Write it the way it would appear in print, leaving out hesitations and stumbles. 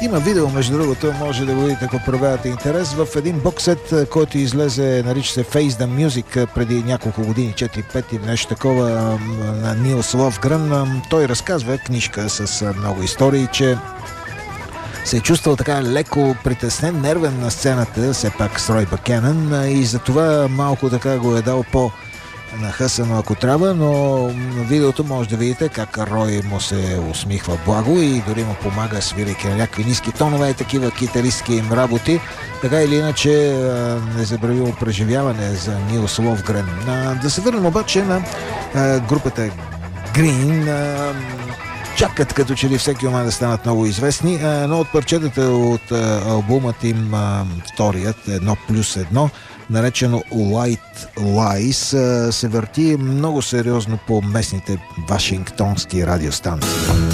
Има видео, между другото, може да го видите, ако проявявате интерес, в един боксет, който излезе, нарича се Face the Music, преди няколко години, 4-5 или нещо такова, на Нилс Ловгрен. Той разказва книжка с много истории, че се е чувствал така леко притеснен, нервен на сцената, все пак с Рой Бакенън, и затова малко така го е дал по-нахъсано, ако трябва, но на видеото може да видите как Рой му се усмихва благо и дори му помага, свирайки на някакви ниски тонове и такива китаристки им работи. Така или иначе, незабравимо преживяване за Нилс Ловгрен. Да се върнем обаче на групата Green. Чакат като че ли всеки момент да станат много известни. Едно от парчетата от албумът им, вторият, 1+1, наречено White Lies, се върти много сериозно по местните вашингтонски радиостанции.